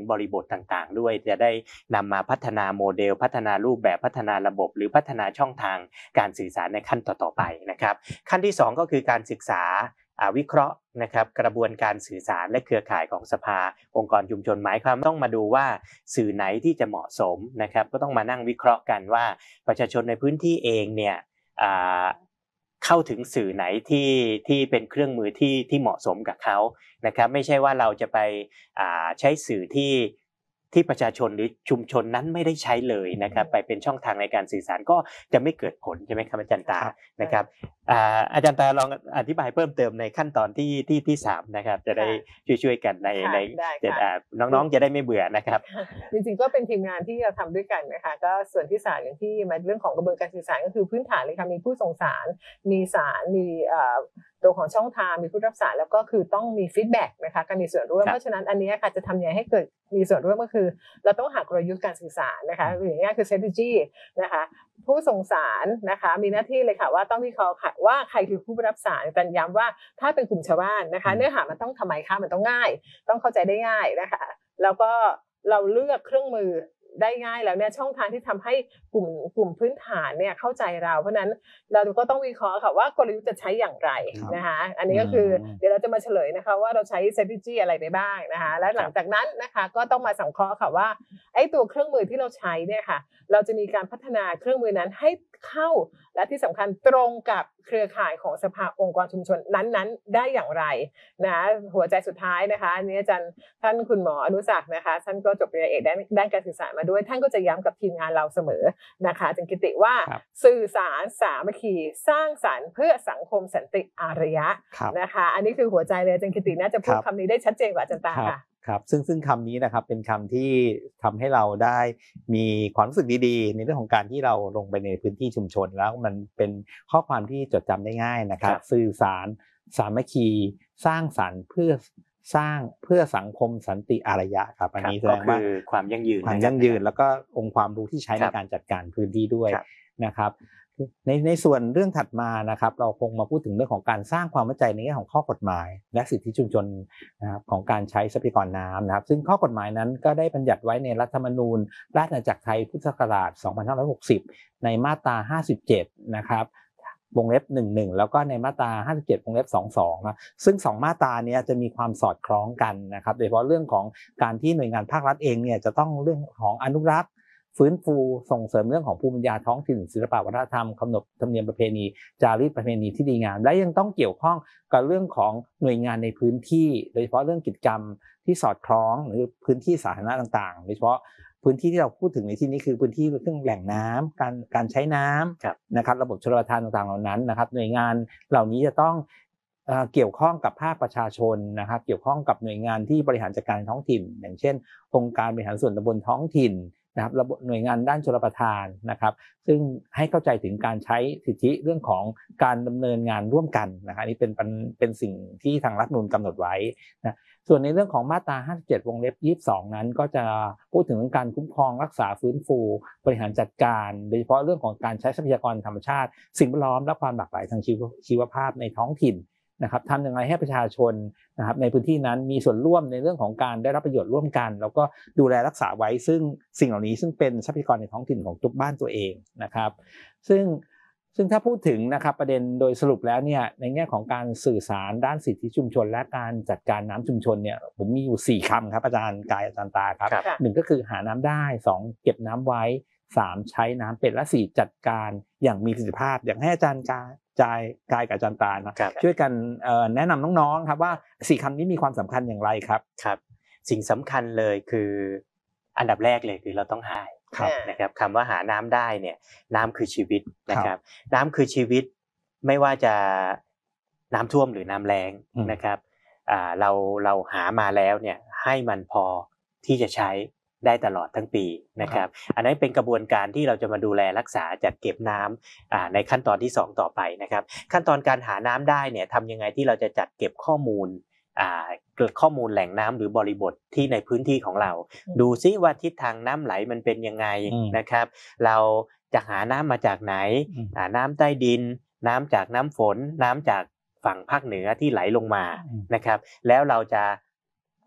บริบทต่างๆด้วยจะได้นำมาพัฒนาโมเดลพัฒนารูปแบบพัฒนาระบบหรือพัฒนาช่องทางการสื่อสารในขั้นต่อๆไปนะครับขั้นที่2ก็คือการศึกษาวิเคราะห์นะครับกระบวนการสื่อสารและเครือข่ายของสภาองค์กรชุมชนหมายความต้องมาดูว่าสื่อไหนที่จะเหมาะสมนะครับก็ต้องมานั่งวิเคราะห์กันว่าประชาชนในพื้นที่เองเนี่ยเข้าถึงสื่อไหนที่เป็นเครื่องมือที่เหมาะสมกับเขานะครับไม่ใช่ว่าเราจะไปใช้สื่อที่ประชาชนหรือชุมชนนั้นไม่ได้ใช้เลยนะครับไปเป็นช่องทางในการสื่อสารก็จะไม่เกิดผลใช่ไหมครับอาจารย์ตานะครับอาจารย์ตาลองอธิบายเพิ่มเติมในขั้นตอนที่3นะครับจะได้ช่วยกันในน้องๆจะได้ไม่เบื่อนะครับจริงๆก็เป็นทีมงานที่เราทำด้วยกันนะคะก็ส่วนที่3อย่างที่มาเรื่องของกระบวนการสื่อสารก็คือพื้นฐานเลยค่ะมีผู้ส่งสารมีสารมีตัวของช่องทางมีผู้รับสารแล้วก็คือต้องมีฟีดแบ็กนะคะการมีส่วนร่วมเพราะฉะนั้นอันนี้ค่ะจะทำยังไงให้เกิดมีส่วนร่วมก็คือเราต้องหากลยุทธ์การสื่อสารนะคะหรืออย่างนี้คือ strategy นะคะผู้ส่งสารนะคะมีหน้าที่เลยค่ะว่าต้องวิเคราะห์ค่ะว่าใครคือผู้รับสารแต่ย้ำว่าถ้าเป็นกลุ่มชาวบ้านนะคะเนื้อหามันต้องทำไมคะมันต้องง่ายต้องเข้าใจได้ง่ายนะคะแล้วก็เราเลือกเครื่องมือได้ง่ายแล้วเนี่ยช่องทางที่ทำให้กลุ่มพื้นฐานเนี่ยเข้าใจเราเพราะนั้นเราก็ต้องวิเคราะห์ค่ะว่ากลยุทธ์จะใช้อย่างไรนะคะอันนี้ก็คือเดี๋ยวเราจะมาเฉลยนะคะว่าเราใช้ strategy อะไรไปบ้างนะคะและหลังจากนั้นนะคะก็ต้องมาสังเคราะห์ค่ะว่าไอ้ตัวเครื่องมือที่เราใช้เนี่ยค่ะเราจะมีการพัฒนาเครื่องมือนั้นให้เข้าและที่สำคัญตรงกับเครือข่ายของสภาองค์กรชุมชนนั้นๆได้อย่างไรนะหัวใจสุดท้ายนะคะอันนี้อาจารย์ท่านคุณหมออนุศักดิ์นะคะท่านก็จบปริญญาเอกด้านการสื่อสารมาด้วยท่านก็จะย้ำกับทีมงานเราเสมอนะคะอาจารย์กิติว่าสื่อสารสามัคคีสร้างสรรค์เพื่อสังคมสันติอารยะนะคะอันนี้คือหัวใจเลยอาจารย์กิติน่าจะพูดคำนี้ได้ชัดเจนกว่าอาจารย์ตาค่ะครับซึ่งคำนี้นะครับเป็นคำที่ทำให้เราได้มีความรู้สึกดีๆในเรื่องของการที่เราลงไปในพื้นที่ชุมชนแล้วมันเป็นข้อความที่จดจำได้ง่ายนะครับสื่อสารสามัคคีสร้างสรรค์เพื่อสังคมสันติอารยะครับอันนี้แสดงว่าความยั่งยืนแล้วก็องค์ความรู้ที่ใช้ในการจัดการพื้นที่ด้วยนะครับในส่วนเรื่องถัดมานะครับเราคงมาพูดถึงเรื่องของการสร้างความเข้าใจในแง่ของข้อกฎหมายและสิทธิชุมชนนะครับของการใช้ทรัพยากรน้ำนะครับซึ่งข้อกฎหมายนั้นก็ได้บัญญัติไว้ในรัฐธรรมนูญราชอาณาจักรไทยพุทธศักราช2560ในมาตรา57นะครับวงเล็บ11แล้วก็ในมาตรา57วงเล็บ22นะซึ่ง2มาตรานี้จะมีความสอดคล้องกันนะครับโดยเฉพาะเรื่องของการที่หน่วยงานภาครัฐเองเนี่ยจะต้องเรื่องของอนุรักษ์ฟื้นฟูส่งเสริมเรื่องของภูมิปัญญาท้องถิ่นศิลปวัฒนธรรมกำหนดธรรมเนียมประเพณีจารีตประเพณีที่ดีงามและยังต้องเกี่ยวข้องกับเรื่องของหน่วยงานในพื้นที่โดยเฉพาะเรื่องกิจกรรมที่สอดคล้องหรือพื้นที่สาธารณะต่างๆโดยเฉพาะพื้นที่ที่เราพูดถึงในที่นี้คือพื้นที่เรื่องแหล่งน้ำการใช้น้ำนะครับระบบชลประทานต่างๆเหล่านั้นนะครับหน่วยงานเหล่านี้จะต้องเกี่ยวข้องกับภาคประชาชนนะครับเกี่ยวข้องกับหน่วยงานที่บริหารจัดการท้องถิ่นอย่างเช่นองค์การบริหารส่วนตำบลท้องถิ่นนะครับระบบหน่วยงานด้านชลประทานนะครับซึ่งให้เข้าใจถึงการใช้สิทธิเรื่องของการดำเนินงานร่วมกันนะครับนี่เป็นสิ่งที่ทางรัฐธรรมนูญกำหนดไว้นะส่วนในเรื่องของมาตรา57วงเล็บ22นั้นก็จะพูดถึงการคุ้มครองรักษาฟื้นฟูบริหารจัดการโดยเฉพาะเรื่องของการใช้ทรัพยากรธรรมชาติสิ่งแวดล้อมและความหลากหลายทางชีวภาพในท้องถิ่นนะครับทำอย่างไรให้ประชาชนนะครับในพื้นที่นั้นมีส่วนร่วมในเรื่องของการได้รับประโยชน์ร่วมกันแล้วก็ดูแลรักษาไว้ซึ่งสิ่งเหล่านี้ซึ่งเป็นทรัพยากรในท้องถิ่นของทุกบ้านตัวเองนะครับซึ่งถ้าพูดถึงนะครับประเด็นโดยสรุปแล้วเนี่ยในแง่ของการสื่อสารด้านสิทธิชุมชนและการจัดการน้ำชุมชนเนี่ยผมมีอยู่4คำครับอาจารย์กายอาจารย์ตาครับ1ก็คือหาน้ำได้2เก็บน้ำไว้3ใช้น้ำเป็นและ4จัดการอย่างมีประสิทธิภาพอย่างให้อาจารย์กายกับอาจารย์ตานะช่วยกันแนะนำน้องๆครับว่า4คำนี้มีความสำคัญอย่างไรครับครับสิ่งสำคัญเลยคืออันดับแรกเลยคือเราต้องหานะครับคำว่าหาน้ำได้เนี่ยน้ำคือชีวิตนะครับน้ำคือชีวิตไม่ว่าจะน้ำท่วมหรือน้ำแล้งนะครับเราหามาแล้วเนี่ยให้มันพอที่จะใช้ได้ตลอดทั้งปีนะครับอันนั้นเป็นกระบวนการที่เราจะมาดูแลรักษาจัดเก็บน้ำในขั้นตอนที่2ต่อไปนะครับขั้นตอนการหาน้ำได้เนี่ยทำยังไงที่เราจะจัดเก็บข้อมูลเกิดข้อมูลแหล่งน้ำหรือบริบทที่ในพื้นที่ของเราดูซิว่าทิศทางน้ำไหลมันเป็นยังไงนะครับเราจะหาน้ำมาจากไหนน้ำใต้ดินน้ำจากน้ำฝนน้ำจากฝั่งภาคเหนือที่ไหลลงมานะครับแล้วเราจะ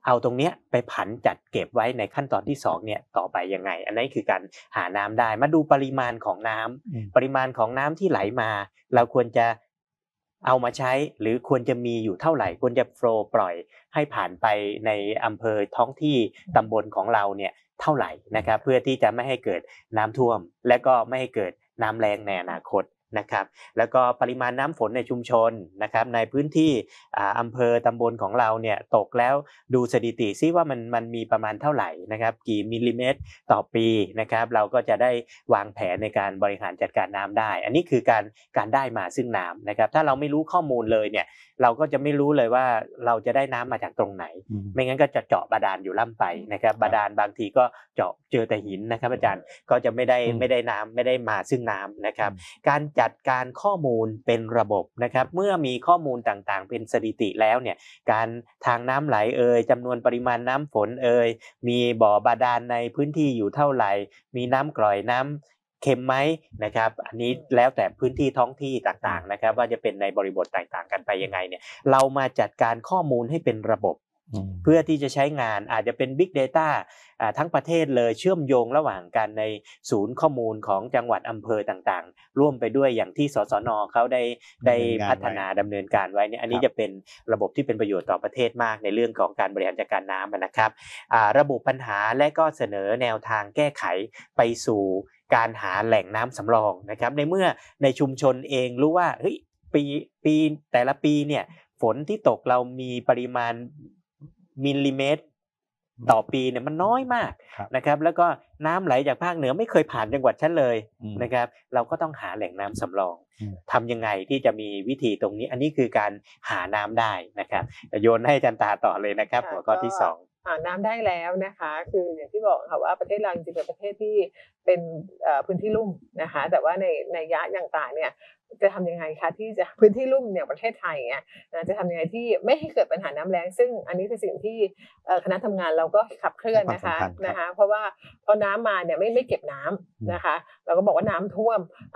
เอาตรงเนี้ยไปผันจัดเก็บไว้ในขั้นตอนที่2เนี่ยต่อไปยังไงอันนี้คือการหาน้ำได้มาดูปริมาณของน้ำปริมาณของน้ำที่ไหลมาเราควรจะเอามาใช้หรือควรจะมีอยู่เท่าไหร่ควรจะโฟลว์ปล่อยให้ผ่านไปในอำเภอท้องที่ตำบลของเราเนี่ยเท่าไหร่นะครับเพื่อที่จะไม่ให้เกิดน้ำท่วมและก็ไม่ให้เกิดน้ำแล้งในอนาคตนะครับแล้วก็ปริมาณน้ำฝนในชุมชนนะครับในพื้นที่อำเภอตำบลของเราเนี่ยตกแล้วดูสถิติซิว่ามันมีประมาณเท่าไหร่นะครับกี่มิลลิเมตรต่อปีนะครับเราก็จะได้วางแผนในการบริหารจัดการน้ำได้อันนี้คือการได้มาซึ่งน้ำนะครับถ้าเราไม่รู้ข้อมูลเลยเนี่ยเราก็จะไม่รู้เลยว่าเราจะได้น้ำมาจากตรงไหนไม่งั้นก็จะเจาะบาดาลอยู่ล่ำไปนะครับบาดาลบางทีก็เจาะเจอแต่หินนะครับอาจารย์ก็จะไม่ได้น้ำไม่ได้มาซึ่งน้ำนะครับการจัดการข้อมูลเป็นระบบนะครับเมื่อมีข้อมูลต่างๆเป็นสถิติแล้วเนี่ยการทางน้ำไหลจำนวนปริมาณน้ำฝนมีบ่อบาดาลในพื้นที่อยู่เท่าไหร่มีน้ำกร่อยน้ำเค็มไหมนะครับอันนี้แล้วแต่พื้นที่ท้องที่ต่างๆนะครับว่าจะเป็นในบริบทต่างๆกันไปยังไงเนี่ยเรามาจัดการข้อมูลให้เป็นระบบเพื่อที่จะใช้งานอาจจะเป็น Big Data ทั้งประเทศเลยเชื่อมโยงระหว่างกันในศูนย์ข้อมูลของจังหวัดอำเภอต่างๆร่วมไปด้วยอย่างที่สสน.เขาได้พัฒนาดำเนินการไว้เนี่ยอันนี้จะเป็นระบบที่เป็นประโยชน์ต่อประเทศมากในเรื่องของการบริหารจัดการน้ำนะครับระบุปัญหาและก็เสนอแนวทางแก้ไขไปสู่การหาแหล่งน้ำสำรองนะครับในเมื่อในชุมชนเองรู้ว่าเฮ้ยปีแต่ละปีเนี่ยฝนที่ตกเรามีปริมาณมิลลิเมตรต่อปีเนี่ยมันน้อยมากนะครับแล้วก็น้ำไหลจากภาคเหนือไม่เคยผ่านจังหวัดฉันเลยนะครับเราก็ต้องหาแหล่งน้ำสำรองทำยังไงที่จะมีวิธีตรงนี้อันนี้คือการหาน้ำได้นะครับโยนให้อาจารย์ตาต่อเลยนะครับหัวข้อที่2 หาน้ำได้แล้วนะคะคืออย่างที่บอกค่ะว่าประเทศเราจริงๆเป็นประเทศที่เป็นพื้นที่ลุ่มนะคะแต่ว่าในยะต่างๆเนี่ยจะทำยังไงคะที่จะพื้นที่ลุ่มเนี่ยประเทศไทยเนี่ยจะทำยังไงที่ไม่ให้เกิดปัญหาน้ำแล้งซึ่งอันนี้คือสิ่งที่คณะทำงานเราก็ขับเคลื่อนนะคะเพราะว่าพอน้ำมาเนี่ยไม่เก็บน้ำนะคะเราก็บอกว่าน้ำท่วม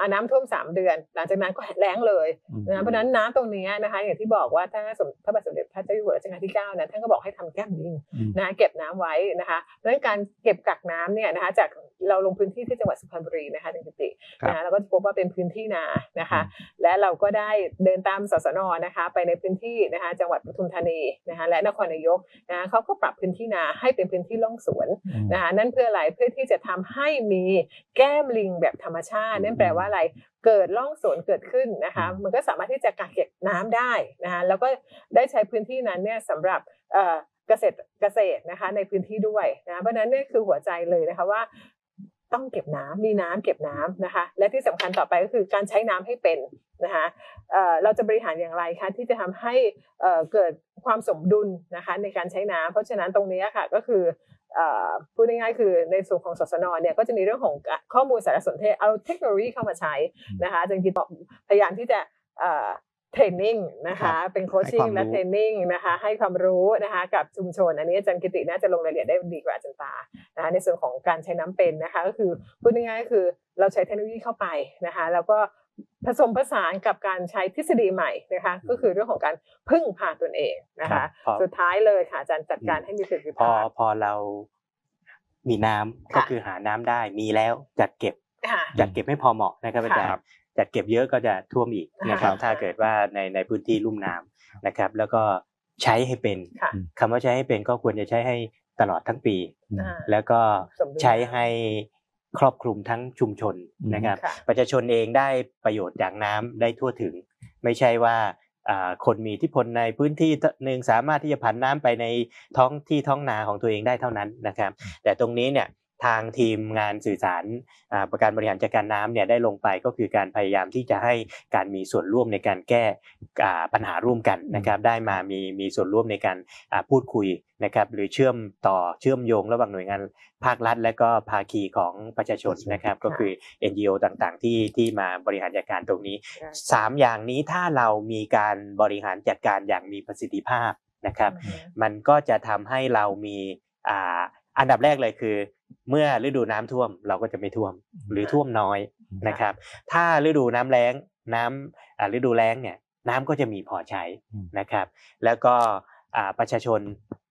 3 เดือนหลังจากนั้นก็แล้งเลยนะเพราะฉะนั้นน้ำตรงนี้นะคะอย่างที่บอกว่าถ้าพระบาทสมเด็จพระเจ้าอยู่หัวรัชกาลที่9นะท่านก็บอกให้ทำแก้มลิงนะเก็บน้ำไว้นะคะเพราะฉะนั้นการเก็บกักน้ำเนี่ยนะคะจากเราลงพื้นที่ที่จังหวัดสุพรรณบุรีนะคะจังหวัดนะเราก็จะพบว่าเป็นพื้นที่นานะคะและเราก็ได้เดินตามสสน.นะคะไปในพื้นที่นะคะจังหวัดปทุมธานีนะคะและนครนายกนะเขาก็ปรับพื้นที่นาให้เป็นพื้นที่ร่องสวนนะคะนั่นเพื่ออะไรเพื่อที่จะทำให้มีแก้มลิงแบบธรรมชาตินั่นแปลว่าอะไรเกิดร่องสวนเกิดขึ้นนะคะมันก็สามารถที่จะกักเก็บน้ำได้นะคะแล้วก็ได้ใช้พื้นที่นั้นเนี่ยสำหรับเกษตรนะคะในพื้นที่ด้วยนะเพราะนั้นนี่คือหัวใจเลยนะคะว่าต้องเก็บน้ำมีน้ำเก็บน้ำนะคะและที่สำคัญต่อไปก็คือการใช้น้ำให้เป็นนะคะเราจะบริหารอย่างไรคะที่จะทำให้เกิดความสมดุลนะคะในการใช้น้ำเพราะฉะนั้นตรงนี้ค่ะก็คือพูดง่ายๆคือในส่วนของสสน.เนี่ยก็จะมีเรื่องของข้อมูลสารสนเทศเอาเทคโนโลยีเข้ามาใช้นะคะจริงๆพยายามที่จะเทรนนิ่งนะคะเป็นโคชชิ่งและเทรนนิ่งนะคะให้ความรู้นะคะกับชุมชนอันนี้อาจารย์กิติน่าจะลงรายละเอียดได้ดีกว่าอาจารย์ตานะคะในส่วนของการใช้น้ำเป็นนะคะก็คือพูดง่ายๆคือเราใช้เทคโนโลยีเข้าไปนะคะแล้วก็ผสมผสานกับการใช้ทฤษฎีใหม่นะคะก็คือเรื่องของการพึ่งพาตนเองนะคะสุดท้ายเลยค่ะอาจารย์จัดการให้มีประสิทธิภาพพอเรามีน้ำก็คือหาน้ำได้มีแล้วจัดเก็บให้พอเหมาะนะครับอาจารย์จัดเก็บเยอะก็จะท่วมอีกนะครับถ้าเกิดว่าในพื้นที่ลุ่มน้ำนะครับแล้วก็ใช้ให้เป็นคำว่าใช้ให้เป็นก็ควรจะใช้ให้ตลอดทั้งปีแล้วก็ใช้ให้ครอบคลุมทั้งชุมชนนะครับประชาชนเองได้ประโยชน์จากน้ำได้ทั่วถึงไม่ใช่ว่าคนมีอิทธิพลในพื้นที่หนึ่งสามารถที่จะผันน้ำไปในท้องนาของตัวเองได้เท่านั้นนะครับแต่ตรงนี้เนี่ยทางทีมงานสื่อสารประการบริหารจัดการน้ำเนี่ยได้ลงไปก็คือการพยายามที่จะให้การมีส่วนร่วมในการแก้ปัญหาร่วมกันนะครับได้มามีส่วนร่วมในการพูดคุยนะครับหรือเชื่อมโยงระหว่างหน่วยงานภาครัฐและก็ภาคีของประชาชนนะครับก็คือ NGO ต่างๆที่มาบริหารจัดการตรงนี้3อย่างนี้ถ้าเรามีการบริหารจัดการอย่างมีประสิทธิภาพนะครับมันก็จะทำให้เรามีอันดับแรกเลยคือเมื่อฤดูน้ำท่วมเราก็จะไม่ท่วมหรือท่วมน้อยนะครับถ้าฤดูน้ำแล้งฤดูแล้งเนี่ยน้ำก็จะมีพอใช้นะครับแล้วก็ประชาชน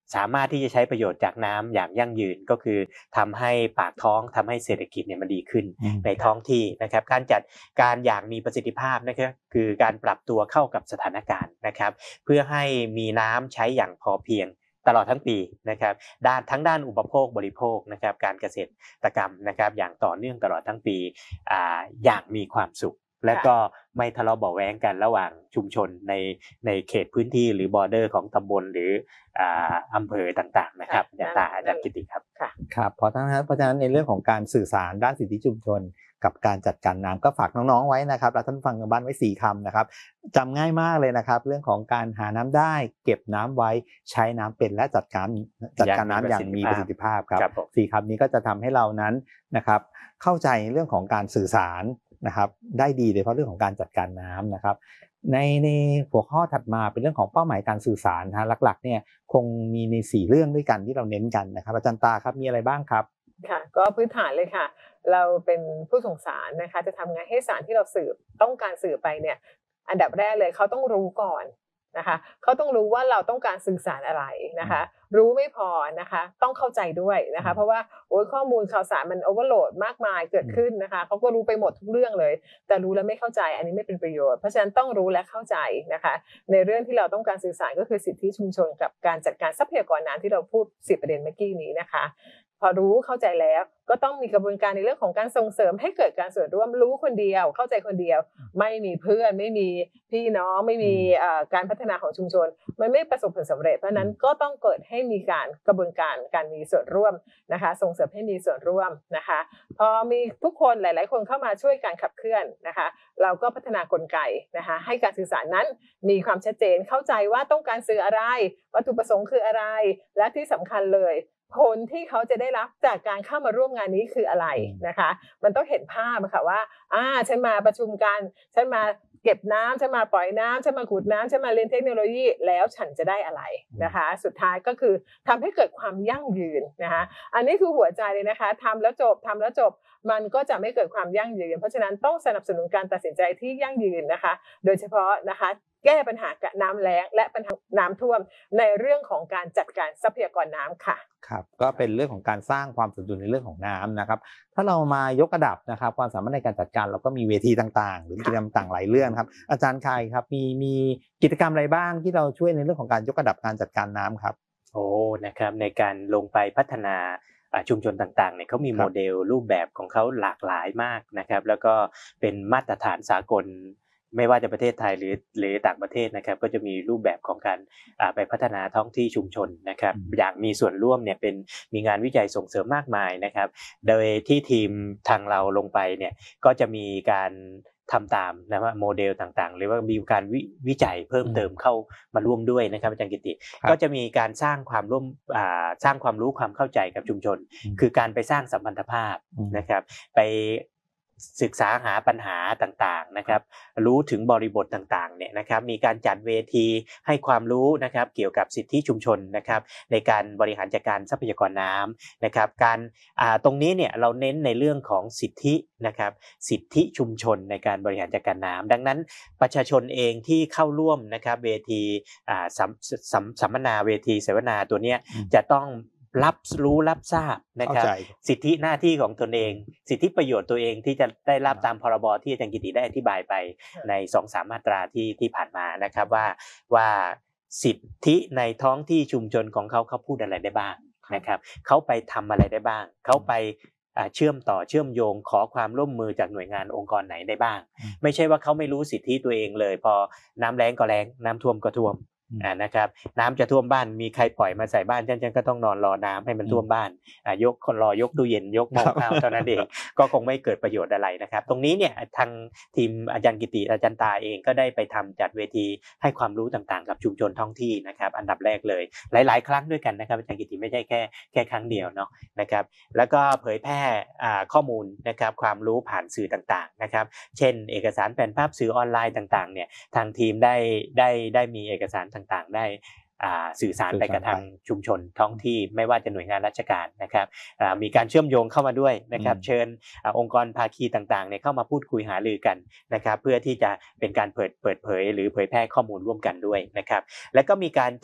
สามารถที่จะใช้ประโยชน์จากน้ำอย่างยั่งยืนก็คือทำให้ปากท้องทำให้เศรษฐกิจเนี่ยมันดีขึ้นในท้องที่นะครับการจัดการอย่างมีประสิทธิภาพนะครับคือการปรับตัวเข้ากับสถานการณ์นะครับเพื่อให้มีน้ำใช้อย่างพอเพียงตลอดทั้งปีนะครับทั้งด้านอุปโภคบริโภคนะครับการเกษตรกรรมนะครับอย่างต่อเนื่องตลอดทั้งปีอย่างมีความสุขและก็ไม่ทะเลาะเบาะแว้งกันระหว่างชุมชนในเขตพื้นที่หรือบอร์เดอร์ของตำบลหรืออำเภอต่างๆนะครับอาจารย์กิติครับครับเพราะฉะนั้นในเรื่องของการสื่อสารด้านสิทธิชุมชนกับการจัดการน้ำก็ฝากน้องๆไว้นะครับแล้วท่านฟังกันบ้านไว้4 คำนะครับจำง่ายมากเลยนะครับเรื่องของการหาน้ำได้เก็บน้ำไว้ใช้น้ำเป็นและจัดการน้ำอย่างมีประสิทธิภาพครับ4 คำนี้ก็จะทำให้เรานั้นนะครับเข้าใจเรื่องของการสื่อสารนะครับได้ดีโดยเฉพาะเรื่องของการจัดการน้ำนะครับในหัวข้อถัดมาเป็นเรื่องของเป้าหมายการสื่อสารนะหลักๆเนี่ยคงมีใน4 เรื่องด้วยกันที่เราเน้นกันนะครับอาจารย์ตาครับมีอะไรบ้างครับค่ะก็พื้นฐานเลยค่ะเราเป็นผู้ส่งสารนะคะจะทำไงให้สารที่เราสื่อต้องการสื่อไปเนี่ยอันดับแรกเลยเขาต้องรู้ก่อนนะคะเขาต้องรู้ว่าเราต้องการสื่อสารอะไรนะคะรู้ไม่พอนะคะต้องเข้าใจด้วยนะคะเพราะว่าข้อมูลข่าวสารมันโอเวอร์โหลดมากมายเกิดขึ้นนะคะเขาก็รู้ไปหมดทุกเรื่องเลยแต่รู้แล้วไม่เข้าใจอันนี้ไม่เป็นประโยชน์เพราะฉะนั้นต้องรู้และเข้าใจนะคะในเรื่องที่เราต้องการสื่อสารก็คือสิทธิชุมชนกับการจัดการทรัพยากรน้ำที่เราพูด10 ประเด็นเมื่อกี้นี้นะคะพอรู้เข้าใจแล้วก็ต้องมีกระบวนการในเรื่องของการส่งเสริมให้เกิดการส่วนร่วมรู้คนเดียวเข้าใจคนเดียวไม่มีเพื่อนไม่มีพี่น้องไม่มีการพัฒนาของชุมชนมันไม่ประสบผลสำเร็จเพราะนั้นก็ต้องเกิดให้มีการกระบวนการมีส่วนร่วมนะคะส่งเสริมให้มีส่วนร่วมนะคะพอมีทุกคนหลายๆคนเข้ามาช่วยการขับเคลื่อนนะคะเราก็พัฒนากลไกนะคะให้การสื่อสารนั้นมีความชัดเจนเข้าใจว่าต้องการสื่ออะไรวัตถุประสงค์คืออะไรและที่สำคัญเลยผลที่เขาจะได้รับจากการเข้ามาร่วมงานนี้คืออะไรนะคะมันต้องเห็นภาพค่ะว่าฉันมาประชุมกันฉันมาเก็บน้ำฉันมาปล่อยน้ำฉันมาขุดน้ำฉันมาเรียนเทคโนโลยีแล้วฉันจะได้อะไรนะคะสุดท้ายก็คือทำให้เกิดความยั่งยืนนะคะอันนี้คือหัวใจเลยนะคะทำแล้วจบมันก็จะไม่เกิดความยั่งยืนเพราะฉะนั้นต้องสนับสนุนการตัดสินใจที่ยั่งยืนนะคะโดยเฉพาะนะคะแก้ปัญหาน้ำแล้งและปัญหาน้ำท่วมในเรื่องของการจัดการทรัพยากรน้ำค่ะครับก็เป็นเรื่องของการสร้างความสมดุลในเรื่องของน้ำนะครับถ้าเรามายกระดับนะครับความสามารถในการจัดการเราก็มีเวทีต่างๆหรือกิจกรรมต่างหลายเรื่องครับอาจารย์คายครับมีกิจกรรมอะไรบ้างที่เราช่วยในเรื่องของการยกระดับการจัดการน้ำครับนะครับในการลงไปพัฒนาชุมชนต่างๆเนี่ยเขามีโมเดลรูปแบบของเขาหลากหลายมากนะครับแล้วก็เป็นมาตรฐานสากลไม่ว่าจะประเทศไทยหรือต่างประเทศนะครับก็จะมีรูปแบบของการไปพัฒนาท้องที่ชุมชนนะครับอย่างมีส่วนร่วมเนี่ยมีงานวิจัยส่งเสริมมากมายนะครับโดยที่ทีมทางเราลงไปเนี่ยก็จะมีการทำตามนะว่าโมเดลต่างๆหรือว่ามีการวิจัยเพิ่มเติมเข้ามาร่วมด้วยนะครับอาจารย์กิติก็จะมีการสร้างความรู้ความเข้าใจกับชุมชนคือการไปสร้างสัมพันธภาพนะครับไปศึกษาหาปัญหาต่างๆนะครับรู้ถึงบริบทต่างๆเนี่ยนะครับมีการจัดเวทีให้ความรู้นะครับเกี่ยวกับสิทธิชุมชนนะครับในการบริหารจัดการทรัพยากรน้ำนะครับการตรงนี้เนี่ยเราเน้นในเรื่องของสิทธินะครับสิทธิชุมชนในการบริหารจัดการน้ำดังนั้นประชาชนเองที่เข้าร่วมนะครับเวทีสัมมนาเวทีเสวนาตัวเนี้ยจะต้องรับรู้รับทราบนะครับสิทธิหน้าที่ของตนเองสิทธิประโยชน์ตัวเองที่จะได้รับตามพรบที่อาจารย์กิติได้อธิบายไปใน 2-3 มาตราที่ผ่านมานะครับว่าสิทธิในท้องที่ชุมชนของเขาพูดอะไรได้บ้างนะครับเขาไปทำอะไรได้บ้างเขาไปเชื่อมโยงขอความร่วมมือจากหน่วยงานองค์กรไหนได้บ้างไม่ใช่ว่าเขาไม่รู้สิทธิตัวเองเลยพอน้ำแล้งก็แล้งน้ำท่วมก็ท่วมนะครับน้ำจะท่วมบ้านมีใครปล่อยมาใส่บ้านฉันก็ต้องนอนรอน้ำให้มันท่วมบ้านยกตู้เย็นยกหม้อข้าวเท่านั้นเองก็คงไม่เกิดประโยชน์อะไรนะครับตรงนี้เนี่ยทางทีมอาจารย์กิติอาจารย์ตาเองก็ได้ไปทำจัดเวทีให้ความรู้ต่างๆกับชุมชนท้องที่นะครับอันดับแรกเลยหลายๆครั้งด้วยกันนะครับอาจารย์กิติไม่ใช่แค่ครั้งเดียวเนาะนะครับแล้วก็เผยแพร่ข้อมูลนะครับความรู้ผ่านสื่อต่างๆนะครับเช่นเอกสารแผนภาพสื่อออนไลน์ต่างๆเนี่ยทางทีมได้มีเอกสารต่างๆได้สื่อสารไปกับทางชุมชนท้องที่ไม่ว่าจะหน่วยงานราชการนะครับมีการเชื่อมโยงเข้ามาด้วยนะครับเชิญองค์กรภาคีต่างๆเนี่ยเข้ามาพูดคุยหารือกันนะครับเพื่อที่จะเป็นการเปิดเผยหรือเผยแพร่ข้อมูลร่วมกันด้วยนะครับแล้วก็มีการจัด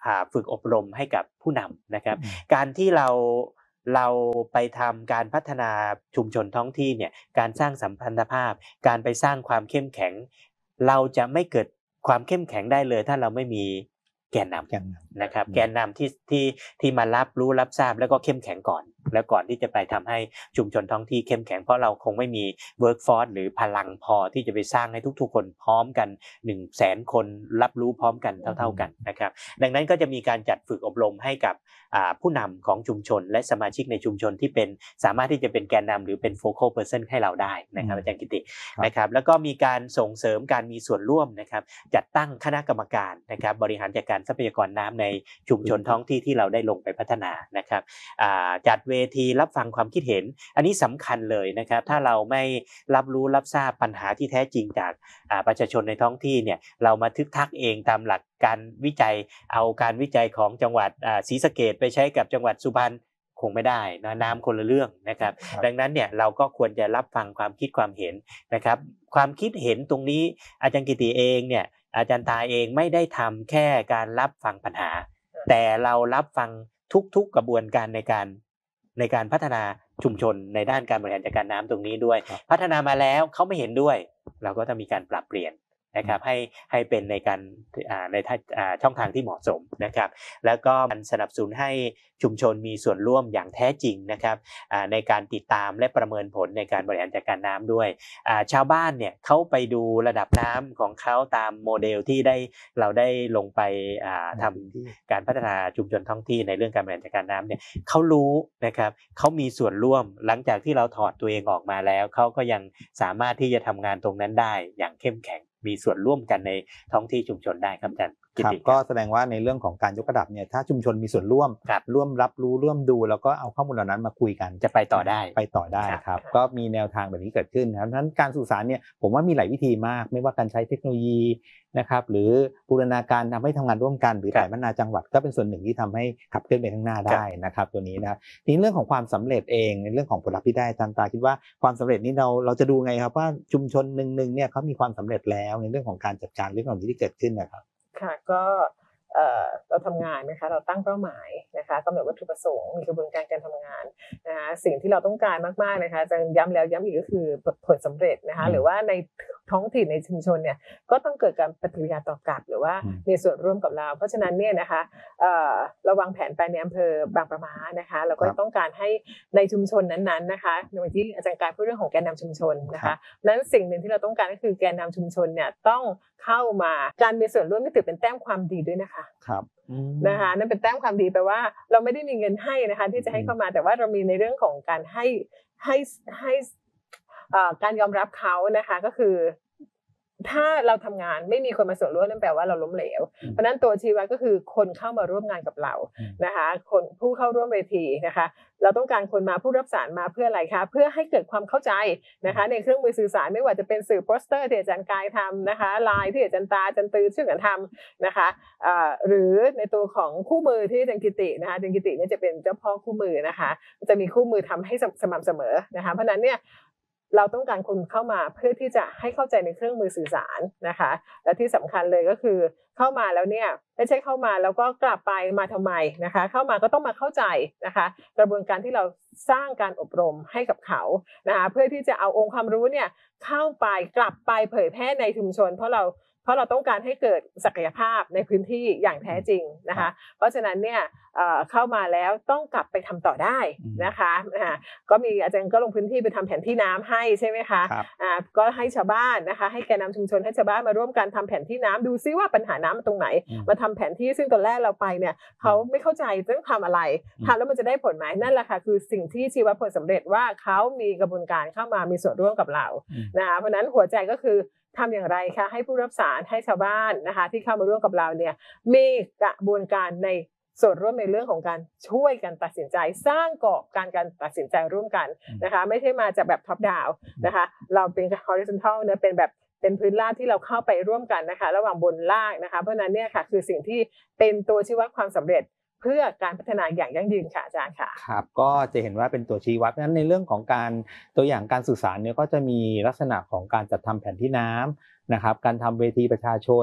ฝึกอบรมให้กับผู้นำนะครับการที่เราไปทำการพัฒนาชุมชนท้องที่เนี่ยการสร้างสัมพันธภาพการไปสร้างความเข้มแข็งเราจะไม่เกิดความเข้มแข็งได้เลยถ้าเราไม่มีแกนนำนะครับแกนนำที่มารับรู้รับทราบแล้วก็เข้มแข็งก่อนแล้วก่อนที่จะไปทำให้ชุมชนท้องที่เข้มแข็งเพราะเราคงไม่มี workforce หรือพลังพอที่จะไปสร้างให้ทุกๆคนพร้อมกัน 100,000 คนรับรู้พร้อมกันเท่าๆกันนะครับดังนั้นก็จะมีการจัดฝึกอบรมให้กับผู้นำของชุมชนและสมาชิกในชุมชนที่เป็นสามารถที่จะเป็นแกนนำหรือเป็น focal person ให้เราได้นะครับอาจารย์กิตินะครับแล้วก็มีการส่งเสริมการมีส่วนร่วมนะครับจัดตั้งคณะกรรมการนะครับบริหารจัดการทรัพยากรน้ำในชุมชนท้องที่ที่เราได้ลงไปพัฒนานะครับจัดเวทีรับฟังความคิดเห็นอันนี้สำคัญเลยนะครับถ้าเราไม่รับรู้รับทราบปัญหาที่แท้จริงจากประชาชนในท้องที่เนี่ยเรามาทึกทักเองตามหลักการวิจัยเอาการวิจัยของจังหวัดศรีสะเกษไปใช้กับจังหวัดสุพรรณคงไม่ได้นะน้ำคนละเรื่องนะครับดังนั้นเนี่ยเราก็ควรจะรับฟังความคิดความเห็นนะครับความคิดเห็นตรงนี้อาจารย์กิติเองเนี่ยอาจารย์ตาเองไม่ได้ทำแค่การรับฟังปัญหาแต่เรารับฟังทุกๆกระบวนการในการพัฒนาชุมชนในด้านการบริหารจัดการน้ำตรงนี้ด้วยพัฒนามาแล้วเขาไม่เห็นด้วยเราก็จะมีการปรับเปลี่ยนนะครับให้เป็นในการในช่องทางที่เหมาะสมนะครับแล้วก็มันสนับสนุนให้ชุมชนมีส่วนร่วมอย่างแท้จริงนะครับในการติดตามและประเมินผลในการบริหารจัดการน้ำด้วยชาวบ้านเนี่ยเขาไปดูระดับน้ำของเขาตามโมเดลที่เราได้ลงไปทำการพัฒนาชุมชนท้องที่ในเรื่องการบริหารจัดการน้ำเนี่ยเขารู้นะครับเขามีส่วนร่วมหลังจากที่เราถอดตัวเองออกมาแล้วเขาก็ยังสามารถที่จะทำงานตรงนั้นได้อย่างเข้มแข็งมีส่วนร่วมกันในท้องที่ชุมชนได้ครับอาจารย์ครับก็แสดงว่าในเรื่องของการยกระดับเนี่ยถ้าชุมชนมีส่วนร่วมร่วมรับรู้ร่วมดูแล้วก็เอาข้อมูลเหล่านั้นมาคุยกันจะไปต่อได้ครับก็มีแนวทางแบบนี้เกิดขึ้นนะครับฉะนั้นการสื่อสารเนี่ยผมว่ามีหลายวิธีมากไม่ว่าการใช้เทคโนโลยีนะครับหรือบูรณาการทำให้ทำงานร่วมกันหรือฝ่ายพัฒนาจังหวัดก็เป็นส่วนหนึ่งที่ทำให้ขับเคลื่อนไปข้างหน้าได้นะครับตัวนี้นะครับทีนี้เรื่องของความสำเร็จเองในเรื่องของผลลัพธ์ที่ได้อาจารย์ตาคิดว่าความสำเร็จนี้เราจะดูไงครับว่าชุมชนหนึ่งเนี่ยเขามีความสำเร็จแล้วในเรื่องของการจัดการเรื่องเหล่านี้ที่เกิดขึ้นนะครับค่ะก็เราทำงานนะคะเราตั้งเป้าหมายนะคะกำหนดวัตถุประสงค์มีกระบวนการทำงานนะคะสิ่งที่เราต้องการมากๆนะคะจะย้ำแล้วย้ำอีกก็คือผลสำเร็จนะคะหรือว่าในท้องถิ่นในชุมชนเนี่ยก็ต้องเกิดการปฏิกิริยาตอบกลับหรือว่ามีส่วนร่วมกับเราเพราะฉะนั้นเนี่ยนะคะเราวางแผนไปในอำเภอบางปะมานะคะเราก็ต้องการให้ในชุมชนนั้นๆนะคะในวันที่อาจารย์กายพูดเรื่องของแกนนำชุมชนนะคะนั้นสิ่งหนึ่งที่เราต้องการก็คือแกนนำชุมชนเนี่ยต้องเข้ามาการมีส่วนร่วมนี่ถือเป็นแต้มความดีด้วยนะคะนะคะนั่นเป็นแต้มความดีแปลว่าเราไม่ได้มีเงินให้นะคะที่จะให้เข้ามาแต่ว่าเรามีในเรื่องของการให้การยอมรับเขานะคะก็คือถ้าเราทำงานไม่มีคนมาส่วนร่วมนั่นแปลว่าเราล้มเหลวเพราะนั้นตัวชี้วัดก็คือคนเข้ามาร่วมงานกับเรานะคะคนผู้เข้าร่วมเวทีนะคะเราต้องการคนมาผู้รับสารมาเพื่ออะไรคะเพื่อให้เกิดความเข้าใจนะคะในเครื่องมือสื่อสารไม่ว่าจะเป็นสื่อโปสเตอร์ที่อาจารย์กายทำนะคะไลน์ที่อาจารย์ตาอาจารย์ตือช่วยกันทำนะคะหรือในตัวของคู่มือที่อาจารย์กิตินะคะอาจารย์กิติเนี่ยจะเป็นเจ้าพ่อคู่มือนะคะจะมีคู่มือทำให้สม่ำเสมอนะคะเพราะนั้นเนี่ยเราต้องการคนเข้ามาเพื่อที่จะให้เข้าใจในเครื่องมือสื่อสารนะคะและที่สำคัญเลยก็คือเข้ามาแล้วเนี่ยไม่ใช่เข้ามาแล้วก็กลับไปมาทำไมนะคะเข้ามาก็ต้องมาเข้าใจนะคะกระบวนการที่เราสร้างการอบรมให้กับเขานะคะเพื่อที่จะเอาองค์ความรู้เนี่ยเข้าไปกลับไปเผยแพร่ในชุมชนเพราะเราต้องการให้เกิดศักยภาพในพื้นที่อย่างแท้จริงนะคะเพราะฉะนั้นเนี่ยเข้ามาแล้วต้องกลับไปทำต่อได้นะคะก็มีอาจารย์ก็ลงพื้นที่ไปทำแผนที่น้ำให้ใช่ไหมคะก็ให้ชาวบ้านนะคะให้แกนนำชุมชนให้ชาวบ้านมาร่วมกันทำแผนที่น้ำดูซิว่าปัญหาน้ำมันตรงไหนมาทำแผนที่ซึ่งตอนแรกเราไปเนี่ยเขาไม่เข้าใจต้องทำอะไรทำแล้วมันจะได้ผลไหมนั่นแหละค่ะคือสิ่งที่ชี้วัดผลสำเร็จว่าเขามีกระบวนการเข้ามามีส่วนร่วมกับเรานะคะเพราะนั้นหัวใจก็คือทำอย่างไรคะให้ผู้รับสารให้ชาวบ้านนะคะที่เข้ามาร่วมกับเราเนี่ยมีกระบวนการในส่วนร่วมในเรื่องของการช่วยกันตัดสินใจสร้างกรอบการตัดสินใจร่วมกันนะคะไม่ใช่มาจากแบบท็อปดาวน์นะคะเราเป็น horizontal เนี่ยเป็นแบบเป็นพื้นราบที่เราเข้าไปร่วมกันนะคะระหว่างบนล่างนะคะเพราะนั้นเนี่ยค่ะคือสิ่งที่เป็นตัวชี้วัดความสำเร็จเพื่อการพัฒนาอย่างยั่งยืนค่ะอาจารย์ค่ะครับก็จะเห็นว่าเป็นตัวชี้วัดนั้นในเรื่องของการตัวอย่างการสื่อสารเนี่ยก็จะมีลักษณะของการจัดทำแผนที่น้ำนะครับการทำเวทีประชาชน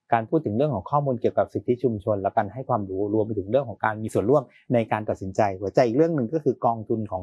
การพูดถึงเรื่องของข้อมูลเกี่ยวกับสิทธิชุมชนและการให้ความรู้รวมไปถึงเรื่องของการมีส่วนร่วมในการตัดสินใจหัวใจอีกเรื่องหนึ่งก็คือกองทุนของ